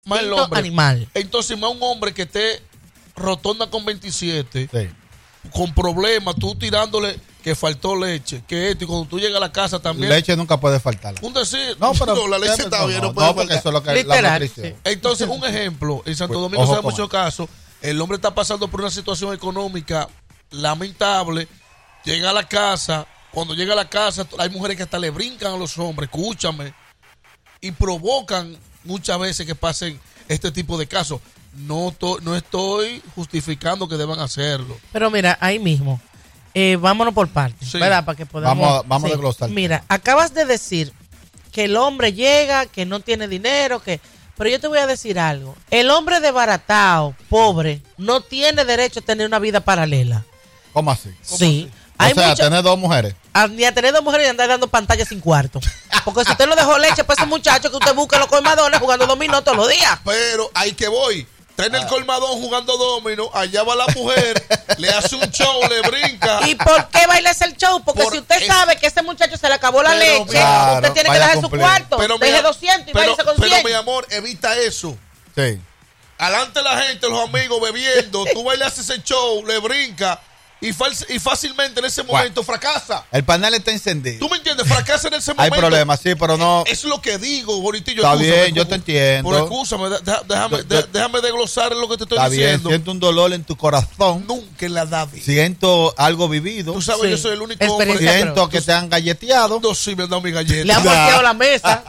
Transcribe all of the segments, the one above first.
más el hombre. Animal. Entonces, más un hombre que esté rotonda con 27, Sí. con problemas, tú tirándole que faltó leche, que esto, y cuando tú llegas a la casa también. Leche nunca puede faltar. Un decir, No, pero la leche está bien, no puede porque faltar. eso es lo que Literal, la nutrición. sí. Entonces, un ejemplo, en Santo Pues, Domingo ojo se da con muchos casos, el hombre está pasando por una situación económica lamentable, llega a la casa, cuando llega a la casa hay mujeres que hasta le brincan a los hombres, escúchame, y provocan muchas veces que pasen este tipo de casos. No estoy justificando que deban hacerlo. Pero mira, ahí mismo, vámonos por partes, Sí. ¿verdad? Para que podamos... Vamos a desglosar. Mira, acabas de decir que el hombre llega, que no tiene dinero, que... Pero yo te voy a decir algo. El hombre desbaratado, pobre, no tiene derecho a tener una vida paralela. ¿Cómo así? Sí. O Hay sea, mucha- tener dos mujeres. ni a tener dos mujeres y andar dando pantallas sin cuarto. Porque si usted no dejó leche para ese muchacho que usted busca en los colmadones jugando dominó todos los días. Pero ahí que voy. Está en el colmadón jugando domino, allá va la mujer, le hace un show, le brinca. ¿Y por qué bailes el show? Porque Por si usted es- sabe que ese muchacho se le acabó la Pero, leche, claro, usted tiene que vaya a dejar su cumplir. cuarto. Deje mi- 200 y váyase con pero 100. mi amor, evita eso. Sí. Alante la gente, los amigos bebiendo, tú bailas ese show, le brinca y fácilmente en ese momento fracasa. El panel está encendido. ¿Tú me entiendes? Fracasa en ese Hay momento. problemas, sí, pero no. Es lo que digo, Bonitillo. Está Escúchame, bien, yo te entiendo. Pero escúchame, déjame desglosar lo que te estoy Está bien, diciendo. siento un dolor en tu corazón. Nunca en la David. Siento algo vivido. Tú sabes, Sí. yo soy el único Experiencia hombre. Siento que te han galleteado. No, sí me han dado mi galleta. Le han volteado la mesa.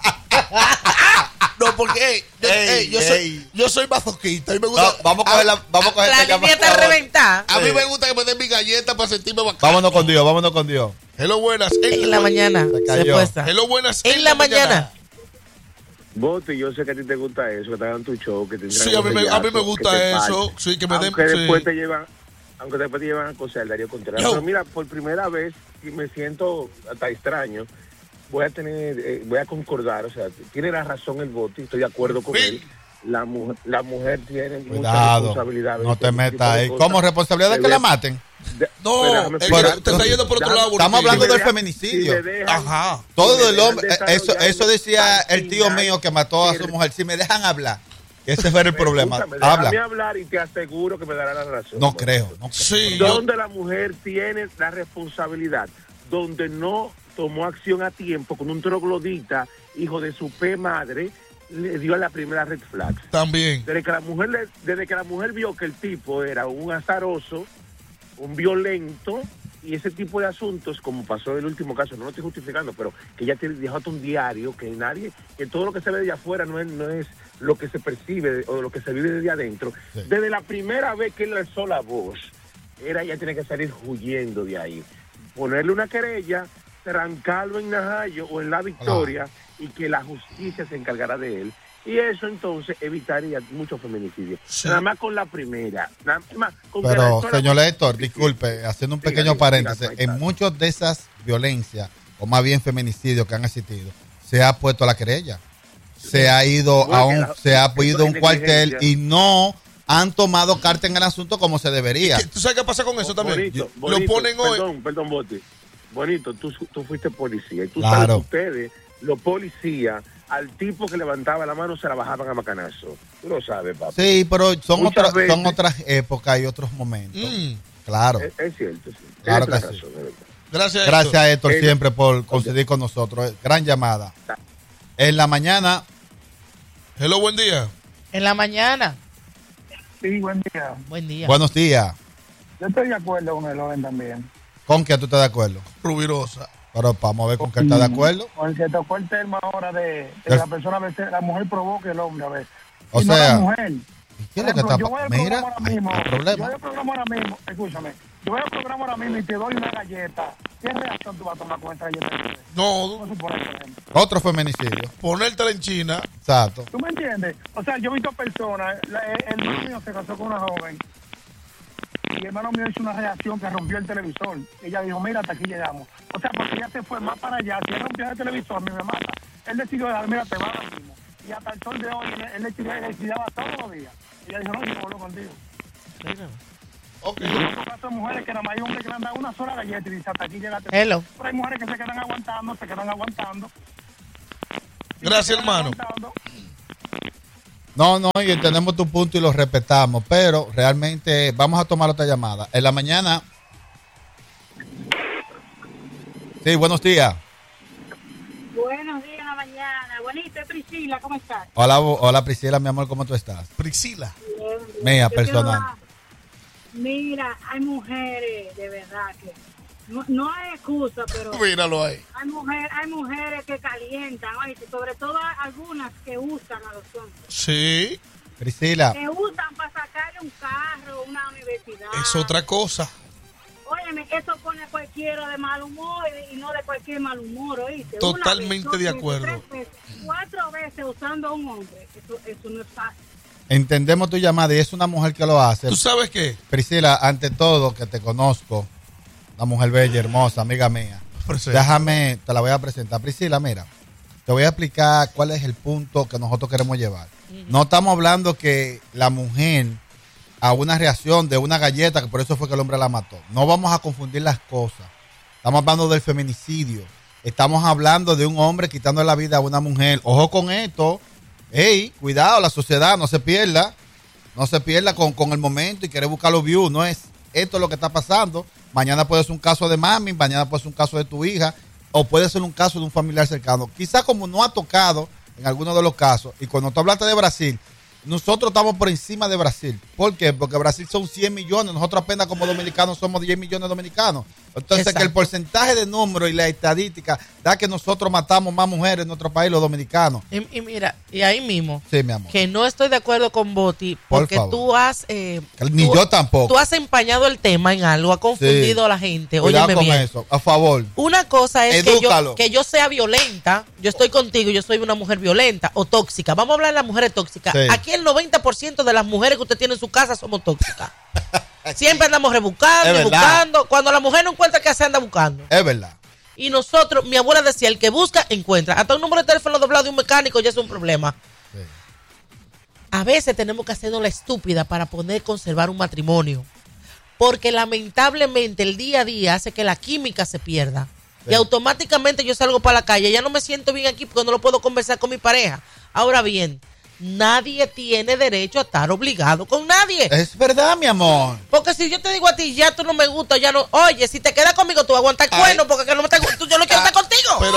No, porque Ey. yo soy masoquista. A mí me No, gusta. vamos a coger La esta línea está llamada. reventada. A mí me gusta que me den mi galleta para sentirme bacán. Vámonos con Dios, vámonos con Dios. Hello, buenas. En la mañana. Se Se cayó. puesta. Hello, buenas. En la mañana. Boti, yo sé que a ti te gusta eso, que te hagan tu show, que te Sí, a mí me gusta eso. Sí, que me den. aunque después Sí. te llevan, aunque después te llevan a acosar, Darío Contreras. Yo. Pero mira, por primera vez, y me siento hasta extraño, voy a concordar, o sea, tiene la razón el Boti, estoy de acuerdo con Sí. él. La mujer tiene mucha Cuidado. responsabilidad. No te metas ahí. ¿Cómo responsabilidad de que la maten? No, Déjame te explicar. está yendo por otro lado. Estamos Bonitillo. hablando Si me del dejan- feminicidio. si me dejan- Ajá. Todo si me el dejan hombre, desarrollar eso decía el tío final, mío que mató a su mujer. Si me dejan hablar, ese fue el problema. Escúchame, déjame Habla. hablar y te aseguro que me dará la razón. No creo. No creo. Sí, yo. Donde la mujer tiene la responsabilidad, donde no tomó acción a tiempo con un troglodita, hijo de su P madre, le dio a la primera red flag. También. Desde que la mujer vio que el tipo era un azaroso, un violento, y ese tipo de asuntos, como pasó en el último caso, no lo estoy justificando, pero que ella dejó hasta un diario, que todo lo que se ve de afuera no es lo que se percibe o lo que se vive desde adentro. Sí. Desde la primera vez que él alzó la voz, ella tiene que salir huyendo de ahí, ponerle una querella, trancarlo en Najayo o en La Victoria, y que la justicia se encargará de él. Y eso entonces evitaría muchos feminicidios. Sí. Nada más con la primera. Nada más con que la Pero, doctora- señor Héctor, disculpe, haciendo un Diga, pequeño diga, paréntesis, diga, en ahí está. muchas de esas violencias, o más bien feminicidios que han existido, se ha puesto la querella. Se ha ido Bueno, se ha eso ido a es un cuartel negligencia. y no han tomado carta en el asunto como se debería. ¿Tú sabes qué pasa con eso también? Bonito, Lo bonito, ponen hoy. Perdón, Boti. Bonito, tú fuiste policía. Y tú Claro. sabes que ustedes, los policías, al tipo que levantaba la mano se la bajaban a macanazo. Tú lo sabes, papá. Sí, pero son Muchas veces- otras épocas y otros momentos. Mm. Claro. Es cierto, sí. Claro Tienes que la sí. razón, es verdad. Gracias. Gracias, Héctor, Eh, siempre por coincidir con nosotros. Gran llamada. En la mañana, Hello, buen día. En la mañana. Sí, buen día. Buen día. buenos días. Yo estoy de acuerdo con el joven también. ¿Con qué tú estás de acuerdo? Rubirosa. Pero vamos a ver con qué está de acuerdo. Porque tocó el tema ahora de El- la persona, a veces, la mujer provoca el hombre a veces. O Y no sea, la mujer. ¿y qué es lo que está Yo voy al Mira, programa ahora hay mismo. un Yo problema. voy al programa ahora mismo. Escúchame. Yo voy al programa ahora mismo y te doy una galleta. ¿Qué reacción tú vas a tomar con esa galleta? No, Vamos a suponer, por ejemplo. Otro feminicidio. ponértela en China. Exacto. ¿Tú me entiendes? O sea, yo he visto personas. El hermano mío se casó con una joven. Y el hermano mío hizo una reacción que rompió el televisor. Ella dijo, mira, hasta aquí llegamos. O sea, porque ella se fue más para allá. Si él rompió el televisor, a mí me mata. Él decidió dejar, mira, te va ahora mismo. Y hasta el sol de hoy, él le tiraba todos los días. Y ella dijo, no, yo vuelvo contigo. Ok. Y en otro caso de mujeres que nada más hay hombres que le han dado una sola galleta y dice, hasta aquí llegaste. Hello. Pero hay mujeres que se quedan aguantando. Gracias, Se quedan hermano. aguantando. No, y entendemos tu punto y lo respetamos, pero realmente vamos a tomar otra llamada. En la mañana. Sí, buenos días. Buenos días en la mañana. Bonito, Priscila, ¿cómo estás? Hola Priscila, mi amor, ¿cómo tú estás? Priscila. Bien, bien. Mía, Yo personal. Mira, hay mujeres de verdad que no hay excusa, pero Míralo ahí. hay mujeres que calientan, oíste, sobre todo algunas que usan a los hombres. Sí, Priscila, Que usan para sacarle un carro, una universidad. es otra cosa. Óyeme, eso pone a cualquiera de mal humor y no de cualquier mal humor, ¿oíste? Totalmente Una vez, de 2 acuerdo. veces, 3 veces, 4 veces usando a un hombre. Eso no es fácil. entendemos tu llamada y es una mujer que lo hace. ¿Tú sabes qué? Priscila, ante todo, que te conozco, una mujer bella, hermosa, amiga mía. Presenta. Déjame, te la voy a presentar. Priscila, mira, te voy a explicar cuál es el punto que nosotros queremos llevar. No estamos hablando que la mujer a una reacción de una galleta, que por eso fue que el hombre la mató. No vamos a confundir las cosas. Estamos hablando del feminicidio. Estamos hablando de un hombre quitando la vida a una mujer. Ojo con esto. Ey, cuidado, la sociedad no se pierda. No se pierda con el momento y querer buscar los views. No es esto lo que está pasando. Mañana puede ser un caso de mami, mañana puede ser un caso de tu hija, o puede ser un caso de un familiar cercano. Quizás como no ha tocado en algunos de los casos, y cuando tú hablaste de Brasil, nosotros estamos por encima de Brasil. ¿Por qué? Porque Brasil son 100 millones, nosotros apenas como dominicanos somos 10 millones de dominicanos. Entonces, Exacto. que el porcentaje de números y la estadística da que nosotros matamos más mujeres en nuestro país, los dominicanos. Y mira, y ahí mismo, Sí, mi amor. que no estoy de acuerdo con Boti, porque favor. tú has... Ni yo tampoco. Tú has empañado el tema en algo, ha confundido Sí. a la gente. Cuidado Óyeme con bien. eso, a favor. Una cosa es Edúcalo. que yo sea violenta, yo estoy contigo, yo soy una mujer violenta o tóxica. Vamos a hablar de las mujeres tóxicas. Sí. Aquí el 90% de las mujeres que usted tiene en su casa somos tóxicas. Siempre andamos rebuscando Es y verdad. buscando. Cuando la mujer no encuentra qué hacer, anda buscando. Es verdad. Y nosotros, mi abuela decía, el que busca, encuentra. Hasta un número de teléfono doblado de un mecánico ya es un problema. Sí. A veces tenemos que hacernos la estúpida para poder conservar un matrimonio. Porque lamentablemente el día a día hace que la química se pierda. Sí. Y automáticamente yo salgo para la calle. Ya no me siento bien aquí porque no lo puedo conversar con mi pareja. Ahora bien, nadie tiene derecho a estar obligado con nadie. Es verdad, mi amor. Porque si yo te digo a ti, ya tú no me gustas, ya no. Oye, si te quedas conmigo, tú aguantas el Ay. cuerno porque que no me te, yo no quiero estar contigo. Pero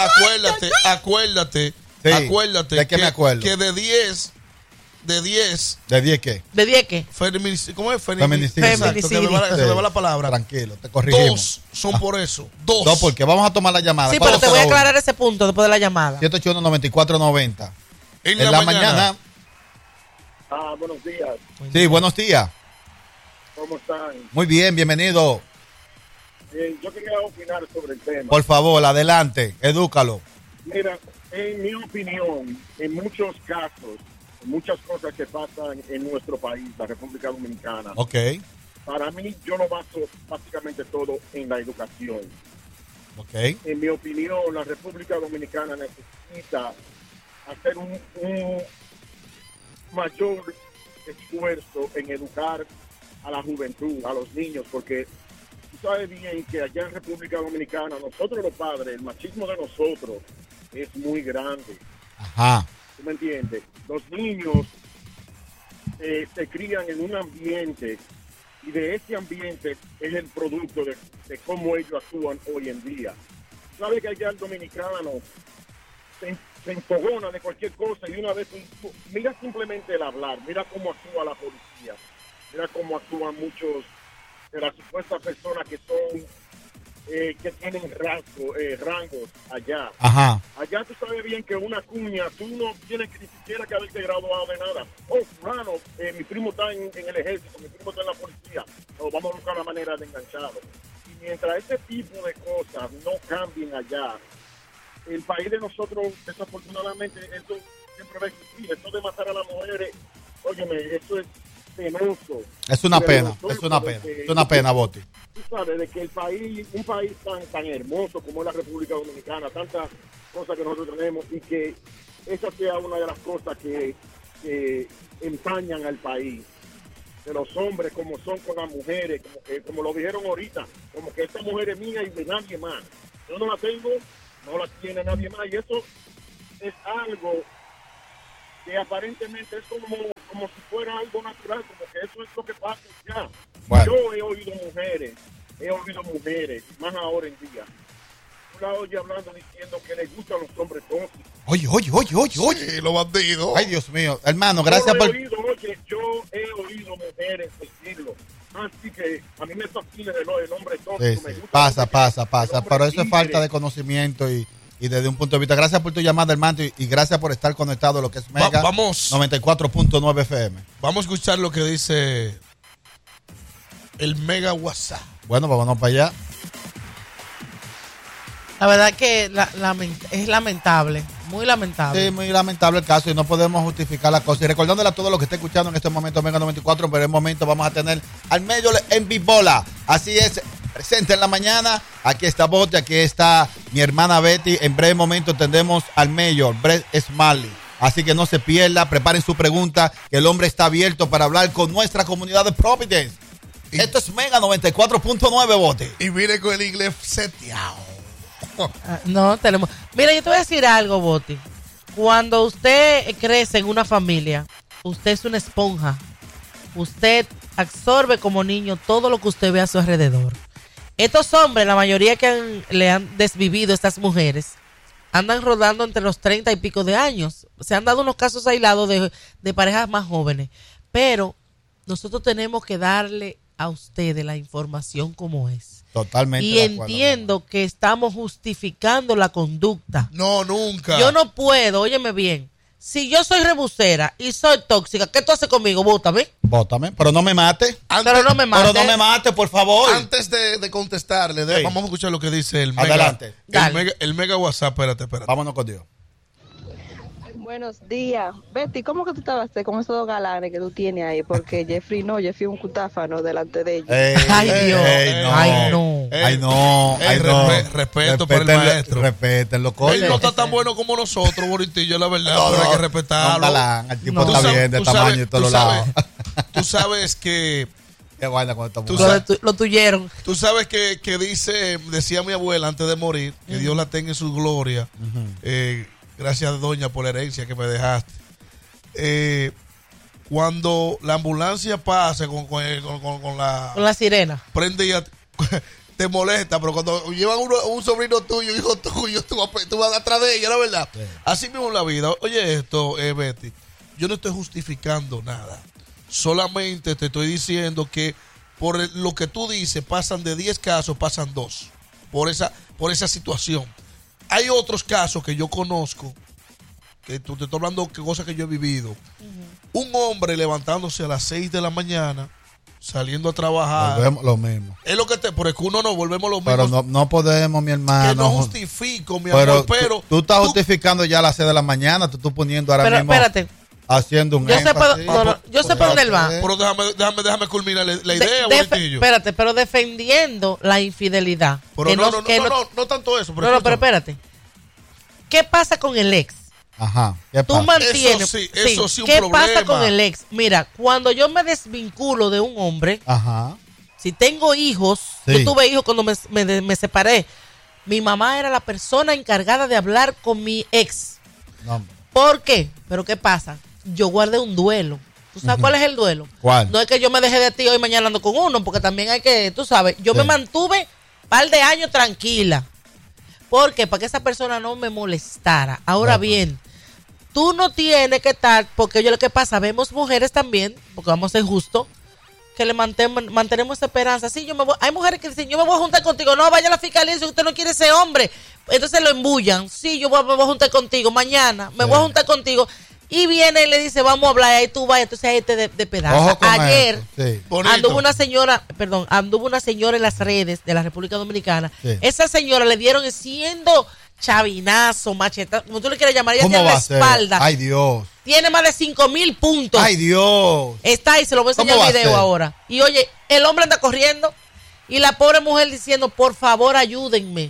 acuérdate, Sí, acuérdate ¿de qué me acuerdo? que de 10, ¿De 10 qué? ¿De 10 qué? ¿cómo es? Feminicidio. Exacto, que se me va la palabra. Tranquilo, te corregimos. 2 son por eso. 2. No, porque vamos a tomar la llamada. Sí, pero te voy a aclarar ese punto después de la llamada. 781-9490. En la mañana. Buenos días. Sí, buenos días. ¿Cómo están? Muy bien, bienvenido. Yo quería opinar sobre el tema. Por favor, adelante, edúcalo. Mira, en mi opinión, en muchos casos, muchas cosas que pasan en nuestro país, la República Dominicana, Ok, para mí yo lo baso básicamente todo en la educación. ok. En mi opinión, la República Dominicana necesita hacer un mayor esfuerzo en educar a la juventud, a los niños, porque tú sabes bien que allá en República Dominicana, nosotros los padres, el machismo de nosotros es muy grande. Ajá. ¿Tú me entiendes? Los niños se crían en un ambiente y de ese ambiente es el producto de cómo ellos actúan hoy en día. ¿Sabes que allá el dominicano se enfogona de cualquier cosa y una vez, mira simplemente el hablar, mira cómo actúa la policía, mira cómo actúan muchos de las supuestas personas que son, que tienen rangos allá. Ajá. Allá tú sabes bien que una cuña, tú no tienes que ni siquiera que haberte graduado de nada. Oh, fulano, mi primo está en el ejército, mi primo está en la policía. O vamos a buscar la manera de engancharlo. Y mientras ese tipo de cosas no cambien allá, el país de nosotros, desafortunadamente, eso siempre va a existir. Eso de matar a las mujeres, óyeme, eso es penoso. Es una pena, Vergonzoso es una de pena. que- Es una pena, Boti. Tú sabes, de que el país, un país tan hermoso como es la República Dominicana, tantas cosas que nosotros tenemos, y que esa sea una de las cosas que empañan al país. De los hombres como son con las mujeres, como lo dijeron ahorita, como que esta mujer es mía y de nadie más. Yo no la tengo, no la tiene nadie más, y eso es algo que aparentemente es como si fuera algo natural, como que eso es lo que pasa ya. Bueno. Yo he oído mujeres, más ahora en día, un lado ya hablando diciendo que les gustan los hombres tóxicos. Oye. Sí, los bandidos. Ay, Dios mío. Hermano, gracias por... Yo he oído mujeres decirlo. Así que a mí me fascina el hombre tóxico. Sí, Me sí. gusta Pasa. el Pero hombre eso es falta tigre. de conocimiento y desde un punto de vista. Gracias por tu llamada, hermano, y gracias por estar conectado a lo que es Mega Vamos. 94.9 FM. Vamos a escuchar lo que dice el Mega WhatsApp. Bueno, vámonos para allá. La verdad que es lamentable, muy lamentable. Sí, muy lamentable el caso y no podemos justificar la cosa. Y recordándole a todos los que estén escuchando en este momento Mega 94, en breve momento vamos a tener al medio en Bibola. Así es, presente en la mañana. Aquí está Bote, aquí está mi hermana Betty. En breve momento tendremos al mayor Brett Smalley. Así que no se pierda, preparen su pregunta, que el hombre está abierto para hablar con nuestra comunidad de Providence. Esto es Mega 94.9, Bote. Y viene con el inglés seteado. No, tenemos... Mira, yo te voy a decir algo, Boti. Cuando usted crece en una familia, usted es una esponja. Usted absorbe como niño todo lo que usted ve a su alrededor. Estos hombres, la mayoría que le han desvivido estas mujeres, andan rodando entre los 30 y pico de años. Se han dado unos casos aislados de parejas más jóvenes. Pero nosotros tenemos que darle a ustedes la información como es. Totalmente. Y de acuerdo, entiendo que estamos justificando la conducta. No, nunca. Yo no puedo, óyeme bien. Si yo soy rebusera y soy tóxica, ¿qué tú haces conmigo? Bótame. Bótame, pero no me mate. Pero no me mates. Pero no me mate, por favor. Antes de contestarle, Sí. vamos a escuchar lo que dice el Mega. Adelante. El Mega WhatsApp. Espérate. Vámonos con Dios. Buenos días. Betty, ¿cómo que tú estabas con esos dos galanes que tú tienes ahí? Porque Jeffrey es un cutáfano delante de ellos. Ay, Dios. Ay, no. Respeto por el maestro. Respétenlo, Él no está tan bueno como nosotros, Bonitillo, la verdad, pero hay que respetarlo. No, galán, el tipo No. está Tú sabes- bien, de tú tamaño sabes- y todos tú los lados. Tú sabes que Qué guayna con esta Tú mujer. sabes- Lo tuyeron. Tú sabes que decía mi abuela antes de morir, que Dios la tenga en su gloria. Gracias, doña, por la herencia que me dejaste. Cuando la ambulancia pasa con la Con la sirena. prende y te molesta, pero cuando llevan un sobrino tuyo, hijo tuyo, tú vas atrás de ella, la verdad. Sí. Así mismo en la vida. Oye esto, Betty, yo no estoy justificando nada. Solamente te estoy diciendo que por lo que tú dices, pasan de 10 casos, pasan 2. Por esa situación. Hay otros casos que yo conozco, que te estoy hablando de cosas que yo he vivido. Un hombre levantándose a las 6 de la mañana, saliendo a trabajar. Volvemos lo mismo. Es lo que porque uno no volvemos lo mismo. Pero no podemos, mi hermano. que no justifico, mi Pero amor, pero tú estás justificando ya a las 6 de la mañana, tú estás poniendo ahora Pero mismo espérate. haciendo un Yo sé por- énfasis. no, yo sé por dónde él va. pero déjame culminar la idea, Bonitillo. Espérate, pero defendiendo la infidelidad. Pero Que no tanto eso. Pero pero escúchame. espérate. ¿Qué pasa con el ex? Ajá. ¿Qué Tú pasa? mantienes. Eso sí un ¿Qué problema. pasa con el ex? Mira, cuando yo me desvinculo de un hombre, Ajá. si tengo hijos, Sí. yo tuve hijos cuando me separé. Mi mamá era la persona encargada de hablar con mi ex. No. ¿Por qué? Pero ¿qué pasa? Yo guardé un duelo. ¿Tú sabes cuál es el duelo? ¿Cuál? No es que yo me dejé de ti hoy y mañana ando con uno, porque también hay que, tú sabes, yo Sí. me mantuve un par de años tranquila. ¿Por qué? Para que esa persona no me molestara. Ahora Ajá. bien, tú no tienes que estar, porque yo lo que pasa, vemos mujeres también, porque vamos a ser justos, que le mantenemos esa esperanza. Sí, hay mujeres que dicen, yo me voy a juntar contigo. No, vaya a la fiscalía si usted no quiere ese hombre. Entonces lo embullan. Sí, me voy a juntar contigo mañana. Me voy a juntar contigo. Y viene y le dice, vamos a hablar. Y ahí tú vas. Entonces ahí te despedaza. Ojo con Ayer eso, sí. Bonito. anduvo una señora en las redes de la República Dominicana. Sí. Esa señora le dieron siendo chavinazo, macheta, como tú le quieras llamar. Ella ¿Cómo tiene va la a ser? espalda. Ay, Dios. Tiene más de 5,000 puntos. Ay, Dios. Está ahí, se lo voy a enseñar ¿Cómo el va a video ser? ahora. Y oye, el hombre anda corriendo y la pobre mujer diciendo, por favor, ayúdenme.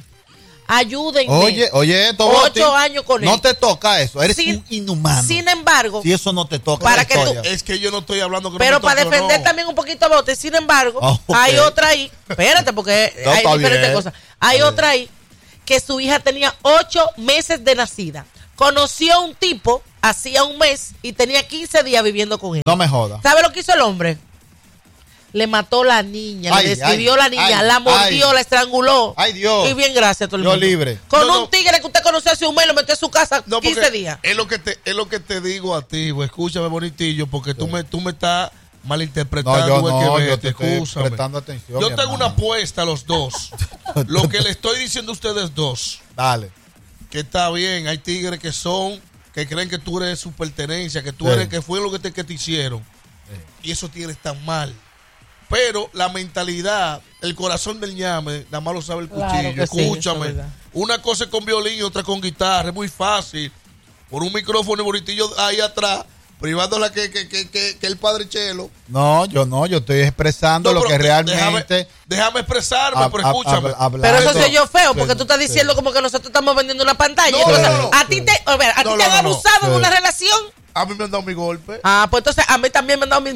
Ayúdenme. Oye, esto 8 años con él. No te toca eso. Eres Sin- un inhumano. Sin embargo, Si eso no te toca. Para la que tú- historia. Es que yo no estoy hablando que no pero me para toque o defender no. también un poquito a Bote, sin embargo, Oh, ok. hay otra ahí, espérate, porque No, hay está diferentes bien. cosas. Hay Está otra ahí que su hija tenía 8 meses de nacida. conoció a un tipo hacía un mes y tenía 15 días viviendo con él. No me joda. ¿Sabe lo que hizo el hombre? Le mató la niña, Ay, le desvivió ay, la niña, ay, la mordió, ay. la estranguló. Ay, Dios. Y bien, gracias a todo el Dios mundo. libre. Con No, un tigre que usted conoció hace un mes, lo metió en su casa No, 15 porque días. es lo que te digo a ti, güey. Escúchame, bonitillo, porque tú me estás malinterpretando. No, yo güey, no, que yo vete, te estoy escúchame. prestando atención. Yo mi tengo una hermano. apuesta a los dos. Lo que le estoy diciendo a ustedes dos, Dale. que está bien, hay tigres que creen que tú eres su pertenencia, que tú Sí. eres, que fue lo que te hicieron. Y esos tigres están mal. Pero la mentalidad, el corazón del ñame, nada más lo sabe el Claro cuchillo. que sí, eso Escúchame. es verdad. Una cosa es con violín y otra con guitarra. Es muy fácil. Por un micrófono y bonitillo ahí atrás, privándola que el padre Chelo. No, yo estoy expresando No, lo pero que realmente. Déjame expresarme, pero escúchame. Pero eso se oyó feo, porque Sí, tú estás diciendo sí. como que nosotros estamos vendiendo una pantalla. No, Entonces, no, no. a ti te, a ver, ¿a ti No, te no, han no, no. abusado en Sí. una relación? A mí me han dado mi golpe. Ah, pues entonces a mí también me han dado mis...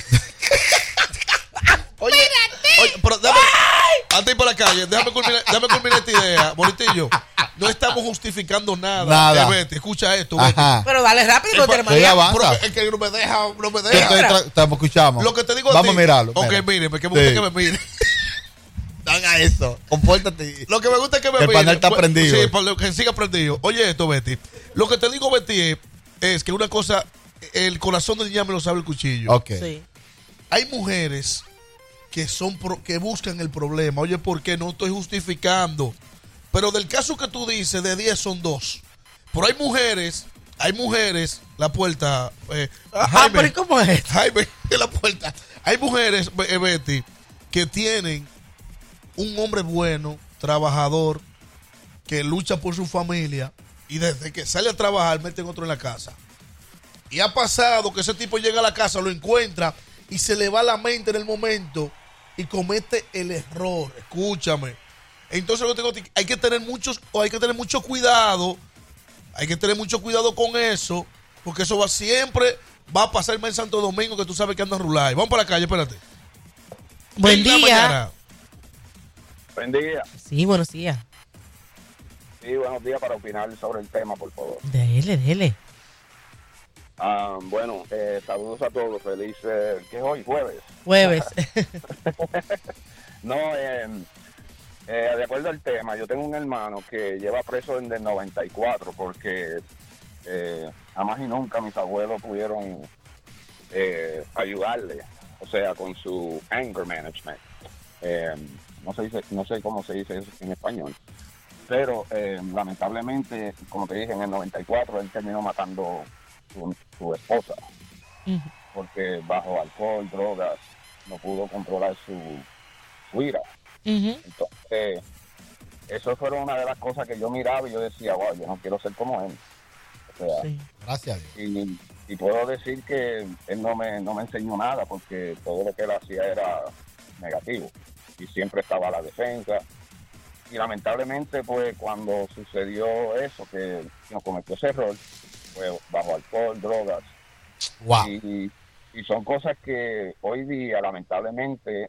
Oye, pero antes de ir por la calle, déjame culminar esta idea, bonitillo. No estamos justificando nada. Nada. Vete, escucha esto, vete. Ajá. Pero dale rápido, no tienes Sí, manía. avanza. Pero es que no me deja. Te escuchamos. Lo que te digo a Vamos ti- a mirarlo. Ok, mira. míreme, que me gusta Sí. que me mire. Haga eso. Compórtate. Lo que me gusta es que me El mire. panel está Pues, prendido. Sí, por lo que siga prendido. Oye esto, Betty. Lo que te digo, Betty, es que una cosa, el corazón del ñame lo sabe el cuchillo. Ok. Sí. Hay mujeres que buscan el problema. Oye, ¿por qué? No estoy justificando. Pero del caso que tú dices, de 10 son 2. Pero hay mujeres, la puerta. Pero ¿y cómo es esto? Jaime, de la puerta. Hay mujeres, Betty, que tienen un hombre bueno, trabajador, que lucha por su familia y desde que sale a trabajar meten otro en la casa. Y ha pasado que ese tipo llega a la casa, lo encuentra y se le va la mente en el momento y comete el error. Escúchame. Entonces hay que tener mucho cuidado. Hay que tener mucho cuidado con eso, porque eso siempre va a pasar en Santo Domingo, que tú sabes que andan rulay. Vamos para la calle, espérate. Buen En la día. mañana. Buen día. Sí, buenos días. Sí, buenos días para opinar sobre el tema, por favor. Dele. Bueno, saludos a todos. Feliz, ¿qué es hoy? Jueves. Jueves. No, de acuerdo al tema, yo tengo un hermano que lleva preso desde el 94 porque jamás y nunca mis abuelos pudieron ayudarle, o sea, con su anger management. No sé cómo se dice eso en español, pero lamentablemente, como te dije, en el 94 él terminó matando su esposa porque bajo alcohol, drogas, no pudo controlar su ira. Entonces, eso fue una de las cosas que yo miraba y yo decía, wow, yo no quiero ser como él. O sea, Sí. Gracias a Dios. y puedo decir que él no me enseñó nada porque todo lo que él hacía era negativo y siempre estaba a la defensa. Y lamentablemente, pues, cuando sucedió eso, que nos cometió ese error, pues, bajo alcohol, drogas, Wow. y son cosas que hoy día, lamentablemente,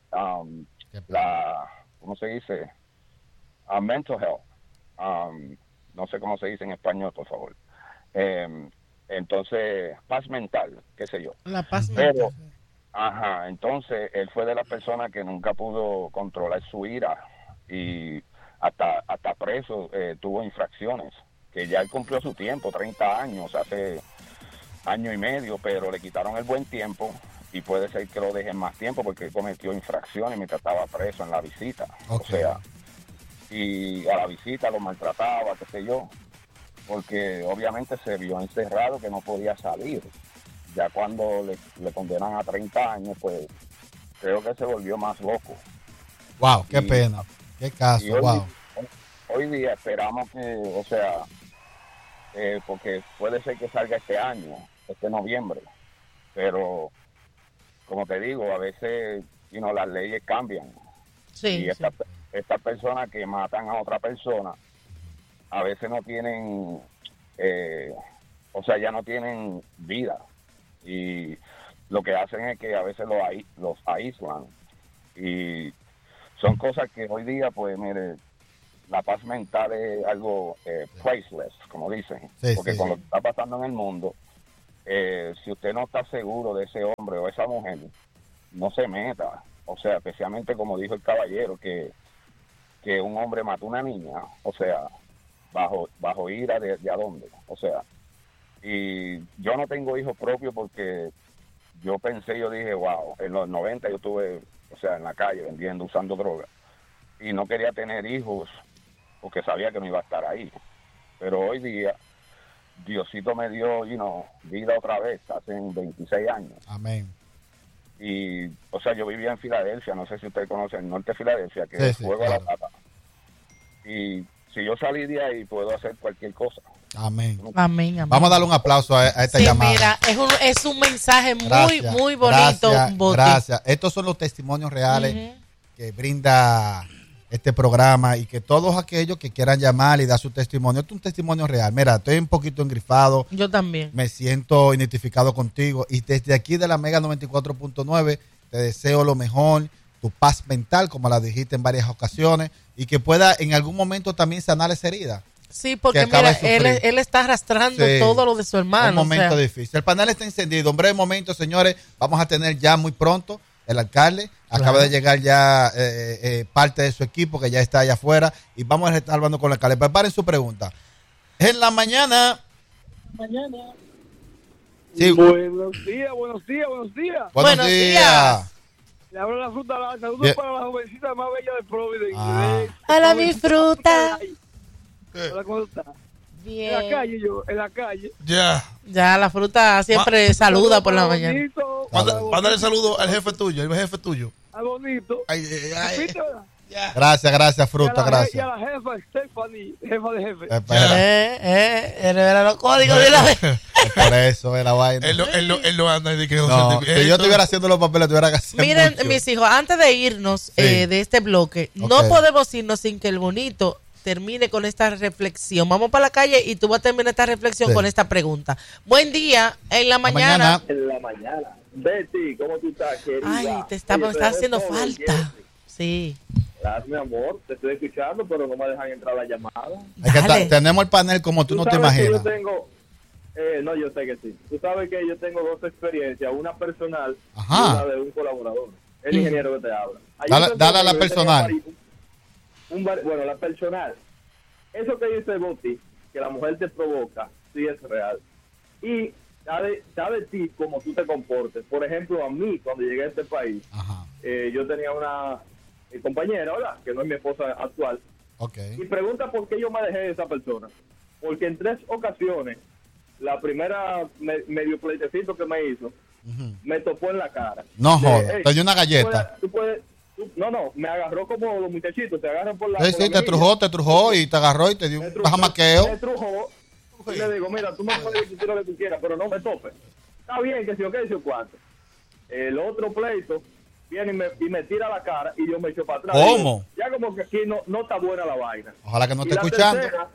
¿cómo se dice? Mental health. No sé cómo se dice en español, por favor. Entonces, paz mental, qué sé yo. La paz Pero, mental. entonces, él fue de las personas que nunca pudo controlar su ira y hasta preso tuvo infracciones, que ya él cumplió su tiempo, 30 años, hace año y medio, pero le quitaron el buen tiempo y puede ser que lo dejen más tiempo porque él cometió infracciones mientras estaba preso en la visita. Ok. O sea, y a la visita lo maltrataba, qué sé yo, porque obviamente se vio encerrado que no podía salir. Ya cuando le condenan a 30 años, pues creo que se volvió más loco. Wow, qué Y- pena. Qué Y caso, wow. hoy día esperamos que, o sea, porque puede ser que salga este año, este noviembre, pero como te digo, a veces las leyes cambian Sí, y sí. estas personas que matan a otra persona a veces no tienen, o sea, ya no tienen vida y lo que hacen es que a veces los aíslan y son cosas que hoy día, pues mire, la paz mental es algo priceless, como dicen, porque con lo que está pasando en el mundo, si usted no está seguro de ese hombre o esa mujer, no se meta. O sea, especialmente como dijo el caballero, que un hombre mató a una niña, o sea, bajo ira de a dónde, o sea, y yo no tengo hijos propios porque yo dije, wow, en los 90 yo estuve, o sea, en la calle vendiendo, usando droga, y no quería tener hijos porque sabía que no iba a estar ahí, pero hoy día Diosito me dio, vida otra vez, hace 26 años. Amén. Y, o sea, yo vivía en Filadelfia, no sé si ustedes conocen el norte de Filadelfia, que es Fuego a la Plata. Y si yo salí de ahí, puedo hacer cualquier cosa. Amén. Amén, amén. Vamos a darle un aplauso a esta llamada. Mira, es un mensaje muy bonito. Gracias. Estos son los testimonios reales que brinda este programa y que todos aquellos que quieran llamar y dar su testimonio, esto es un testimonio real. Mira, estoy un poquito engrifado. Yo también. Me siento identificado contigo y desde aquí de la Mega 94.9 te deseo lo mejor, tu paz mental, como la dijiste en varias ocasiones, y que pueda en algún momento también sanar esa herida. Sí, porque mira, él está arrastrando todo lo de su hermano. Un momento difícil. El panel está encendido. En breve momento, señores, vamos a tener ya muy pronto el alcalde. Acaba de llegar ya parte de su equipo que ya está allá afuera y vamos a estar hablando con el alcalde. Preparen su pregunta. En la mañana. Sí. Buenos días. Buenos días. Le abro la fruta, saludos para la jovencita más bella de Providence. Hola, mi fruta. Hola, ¿cómo está? Bien. En la calle. Ya, la fruta siempre saluda por la mañana. Mándale saludo al jefe tuyo, Al bonito. Gracias, fruta, gracias. Y a la jefa Stephanie, jefa de jefe. Él era los códigos de la vez. Por eso es la vaina. Él no anda de que no, si yo estuviera haciendo los papeles, tuviera que hacer Miren, mucho. mis hijos, antes de irnos de este bloque, no podemos irnos sin que el bonito termine con esta reflexión. Vamos para la calle y tú vas a terminar esta reflexión con esta pregunta. Buen día, en la mañana. En la mañana. Betty, ¿cómo tú estás, querida? Ay, te está haciendo falta. Sí. Gracias, mi amor. Te estoy escuchando, pero no me dejan entrar la llamada. Tenemos el panel como tú no te imaginas. Yo tengo, no, yo sé que sí. Tú sabes que yo tengo dos experiencias, una personal y una de un colaborador. El ingeniero que te habla. Dale a la personal. Bueno, la personal. Eso que dice Boti, que la mujer te provoca, sí es real. Y sabe ti cómo tú te comportes. Por ejemplo, a mí, cuando llegué a este país, yo tenía una compañera, ¿verdad? Que no es mi esposa actual. Y pregunta por qué yo me dejé de esa persona. Porque en 3 ocasiones, la primera medio pleitecito que me hizo, me topó en la cara. No jodas, te dio una galleta. No, me agarró como los muchachitos, te agarran por la... Sí, te trujó y te agarró y te dio un jamaqueo. Me trujó y le digo, mira, tú me puedes decir lo que tú quieras, pero no me topes. Está bien, que si o qué, si o cuánto. El otro pleito viene y me tira la cara y yo me echo para atrás. ¿Cómo? Ya como que aquí no está buena la vaina. Ojalá que no esté escuchando. Tercera,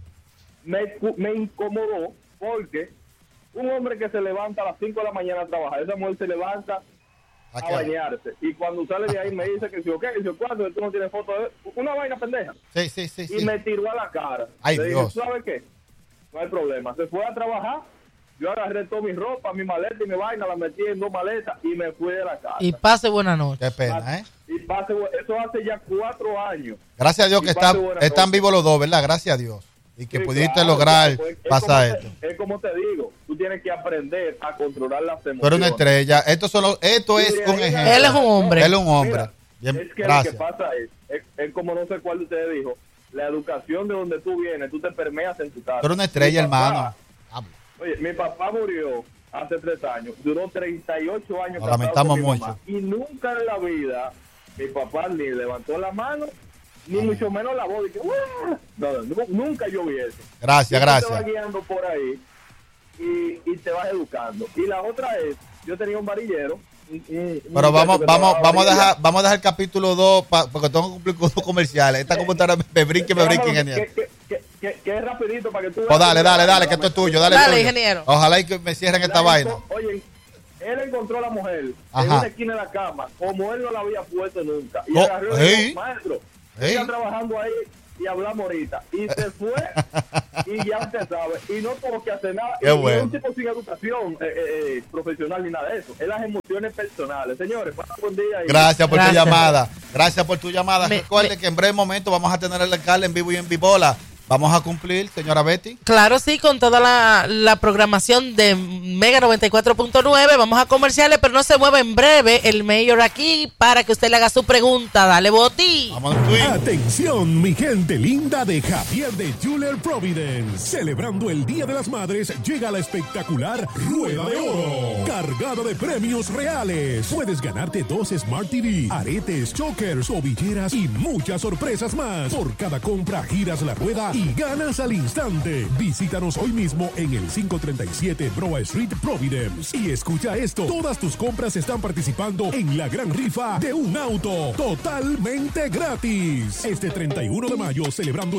me incomodó porque un hombre que se levanta a las 5 de la mañana a trabajar, esa mujer se levanta a bañarse y cuando sale de ahí me dice que si o qué, que si o cuánto, tú no tienes foto de una vaina pendeja. Sí. Y me tiró a la cara. Ay, le Dios. dije, ¿sabes qué? No hay problema. Se fue a trabajar, yo agarré toda mi ropa, mi maleta y mi vaina, la metí en 2 maletas y me fui de la casa. Y pase buena noche. Qué pena, Y eso hace ya 4 años. Gracias a Dios que están vivos los dos, ¿verdad? Gracias a Dios. Y que pudiste lograr pasar esto. Es como te digo, tú tienes que aprender a controlar las emociones. Tú eres una estrella. Esto es un ejemplo. Él es un hombre. Él es un hombre. Mira, bien, es que gracias. lo que pasa es como no sé cuál de ustedes dijo, la educación de donde tú vienes, tú te permeas en tu casa. Tú eres una estrella, hermano. Oye, mi papá murió hace 3 años, duró 38 años. Lo lamentamos con mi mucho. mamá, y nunca en la vida mi papá ni levantó la mano, ni mucho menos la voz. No, nunca yo vi eso. Gracias. Te vas guiando por ahí y te vas educando. Y la otra es, yo tenía un varillero. Pero vamos a dejar el capítulo 2 porque tengo que cumplir con los comerciales. Esta computadora me brinque, ingeniero. Que es rapidito para que tú... Pues dale, que esto es tuyo. Dale, ingeniero. Ojalá y que me cierren esta vaina. Oye, él encontró a la mujer en una esquina de la cama, como él no la había puesto nunca. Y agarró y dijo, maestro, está trabajando ahí y hablamos ahorita. Y se fue y ya usted sabe. Y no tuvo que hacer nada. Qué y bueno. es un tipo sin educación profesional ni nada de eso. Es las emociones personales. Señores, buen día. Gracias por tu llamada. Gracias por tu llamada. Recuerde que en breve momento vamos a tener el alcalde en vivo y en vivola. Vamos a cumplir, señora Betty. Claro, sí, con toda la programación de Mega 94.9. Vamos a comerciales, pero no se mueve en breve el mayor aquí para que usted le haga su pregunta. Dale, Boti. Atención, mi gente linda de Javier de Jeweler Providence. Celebrando el Día de las Madres, llega la espectacular Rueda de Oro, cargada de premios reales. Puedes ganarte 2 Smart TV, aretes, chokers, ovilleras y muchas sorpresas más. Por cada compra giras la rueda y ganas al instante. Visítanos hoy mismo en el 537 Broad Street, Providence. Y escucha esto, todas tus compras están participando en la gran rifa de un auto totalmente gratis. Este 31 de mayo, celebrando